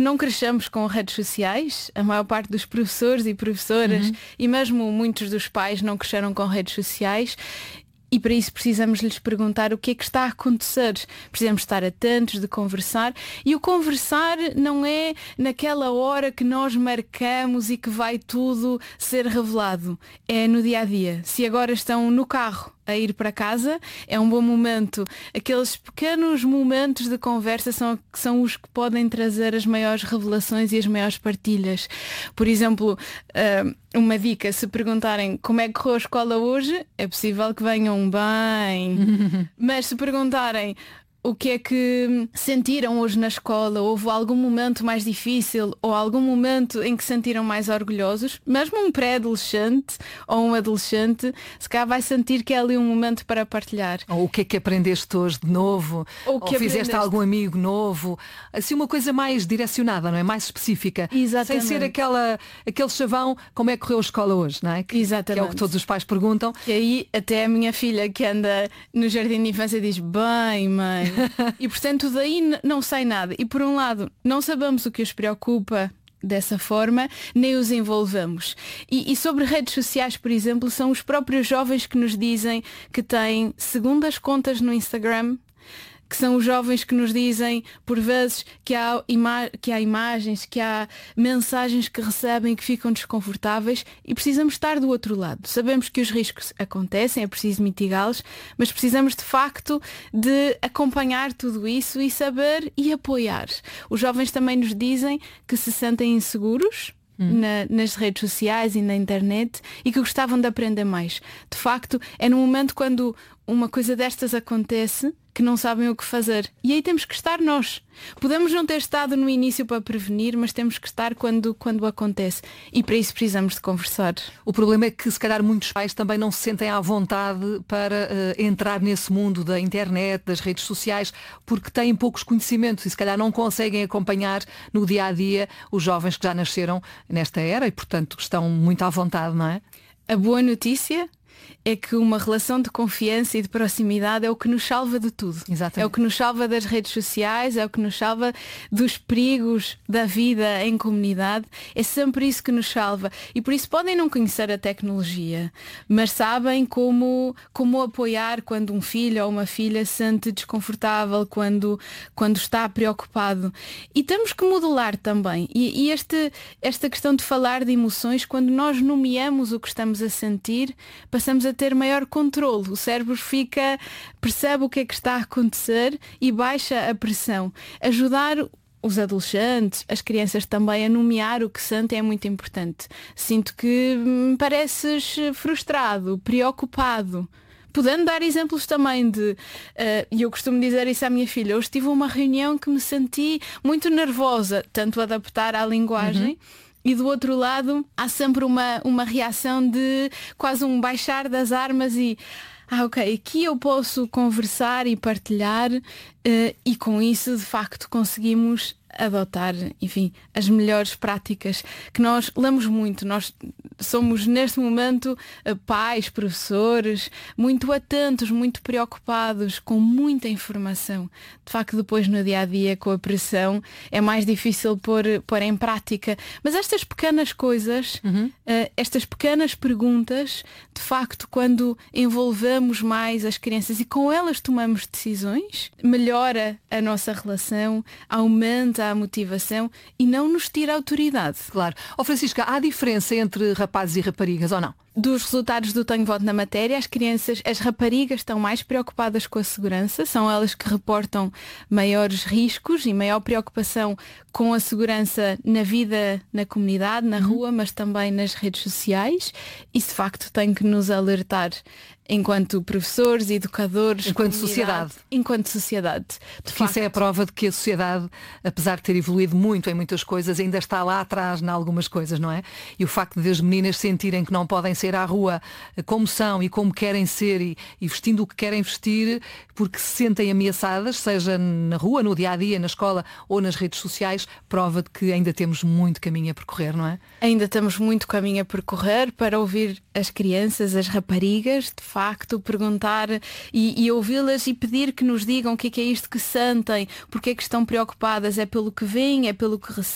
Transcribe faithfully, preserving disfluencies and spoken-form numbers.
não crescemos com redes sociais, a maior parte dos professores e professoras, uhum. e mesmo muitos dos pais não cresceram com redes sociais. E para isso precisamos lhes perguntar o que é que está a acontecer. Precisamos estar atentos, de conversar. E o conversar não é naquela hora que nós marcamos e que vai tudo ser revelado. É no dia a dia. Se agora estão no carro a ir para casa, é um bom momento. Aqueles pequenos momentos de conversa são, são os que podem trazer as maiores revelações e as maiores partilhas. Por exemplo, uma dica, se perguntarem como é que correu a escola hoje, é possível que venham bem. Mas se perguntarem o que é que sentiram hoje na escola, houve algum momento mais difícil ou algum momento em que se sentiram mais orgulhosos, mesmo um pré-adolescente ou um adolescente, se calhar vai sentir que é ali um momento para partilhar. Ou o que é que aprendeste hoje de novo, ou, que ou fizeste algum amigo novo, assim uma coisa mais direcionada, não é? Mais específica. Exatamente. Sem ser aquela, aquele chavão, como é que correu a escola hoje, não é? Que, Exatamente. Que é o que todos os pais perguntam. E aí até a minha filha que anda no jardim de infância diz, bem mãe, e portanto daí n- não sai nada. E por um lado não sabemos o que os preocupa dessa forma, nem os envolvemos. E, e sobre redes sociais, por exemplo, são os próprios jovens que nos dizem que têm segundas contas no Instagram, que são os jovens que nos dizem por vezes que há, ima- que há imagens, que há mensagens que recebem que ficam desconfortáveis, e precisamos estar do outro lado. Sabemos que os riscos acontecem, é preciso mitigá-los, mas precisamos de facto de acompanhar tudo isso e saber e apoiar. Os jovens também nos dizem que se sentem inseguros Hum. Na, nas redes sociais e na internet e que gostavam de aprender mais. De facto, é no momento quando uma coisa destas acontece que não sabem o que fazer. E aí temos que estar nós. Podemos não ter estado no início para prevenir, mas temos que estar quando, quando acontece. E para isso precisamos de conversar. O problema é que se calhar muitos pais também não se sentem à vontade para uh, entrar nesse mundo da internet, das redes sociais, porque têm poucos conhecimentos e se calhar não conseguem acompanhar no dia a dia os jovens que já nasceram nesta era e portanto estão muito à vontade, não é? A boa notícia é que uma relação de confiança e de proximidade é o que nos salva de tudo. Exatamente. É o que nos salva das redes sociais, é o que nos salva dos perigos da vida em comunidade. É sempre isso que nos salva. E por isso podem não conhecer a tecnologia, mas sabem como, como apoiar quando um filho ou uma filha se sente desconfortável, quando, quando está preocupado. E temos que modelar também. E, e este, esta questão de falar de emoções, quando nós nomeamos o que estamos a sentir, passamos a ter maior controle. O cérebro fica, percebe o que é que está a acontecer e baixa a pressão. Ajudar os adolescentes, as crianças também a nomear o que sentem é muito importante. Sinto que me pareces frustrado, preocupado. Podendo dar exemplos também de, e uh, eu costumo dizer isso à minha filha, hoje tive uma reunião que me senti muito nervosa, tanto adaptar à linguagem, uhum. E do outro lado há sempre uma, uma reação de quase um baixar das armas e ah, ok, aqui eu posso conversar e partilhar uh, e com isso de facto conseguimos adotar, enfim, as melhores práticas que nós lemos muito. Nós somos neste momento pais, professores, muito atentos, muito preocupados, com muita informação. De facto, depois no dia a dia, com a pressão, é mais difícil pôr, pôr em prática. Mas estas pequenas coisas, uhum. uh, estas pequenas perguntas, de facto, quando envolvemos mais as crianças e com elas tomamos decisões, melhora a nossa relação, aumenta a motivação e não nos tira a autoridade. Claro. Ó Francisca, há diferença entre rapazes e raparigas ou não? Dos resultados do Tenho Voto na Matéria, as crianças, as raparigas estão mais preocupadas com a segurança, são elas que reportam maiores riscos e maior preocupação com a segurança na vida, na comunidade, na uhum. rua, mas também nas redes sociais. Isso de facto tem que nos alertar enquanto professores, educadores, enquanto sociedade. Enquanto sociedade. De facto, isso é a prova de que a sociedade, apesar de ter evoluído muito em muitas coisas, ainda está lá atrás em algumas coisas, não é? E o facto de as meninas sentirem que não podem ser à rua como são e como querem ser e, e vestindo o que querem vestir, porque se sentem ameaçadas, seja na rua, no dia-a-dia, na escola ou nas redes sociais, prova de que ainda temos muito caminho a percorrer, não é? Ainda temos muito caminho a percorrer para ouvir as crianças, as raparigas, de facto, perguntar e, e ouvi-las e pedir que nos digam o que é, que é isto que sentem, porque é que estão preocupadas, é pelo que veem, é pelo que